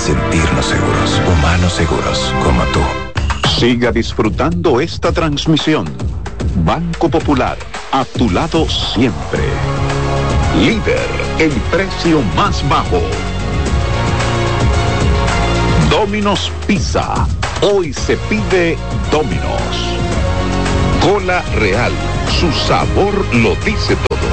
sentirnos seguros, humanos seguros, como tú. Siga disfrutando esta transmisión. Banco Popular, a tu lado siempre. Líder en precio más bajo. Domino's Pizza. Hoy se pide Domino's. Cola Real. Su sabor lo dice todo.